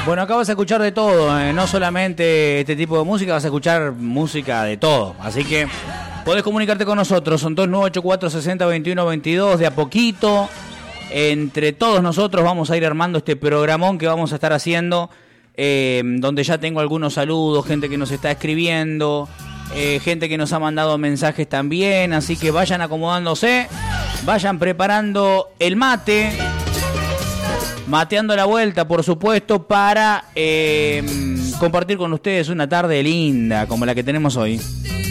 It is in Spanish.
Bueno, acá vas a escuchar de todo, no solamente este tipo de música, vas a escuchar música de todo. Así que podés comunicarte con nosotros, son 2984-60-21-22, de a poquito. Entre todos nosotros vamos a ir armando este programón que vamos a estar haciendo, donde ya tengo algunos saludos, gente que nos está escribiendo, gente que nos ha mandado mensajes también, así que vayan acomodándose, vayan preparando el mate, mateando la vuelta, por supuesto, para compartir con ustedes una tarde linda como la que tenemos hoy.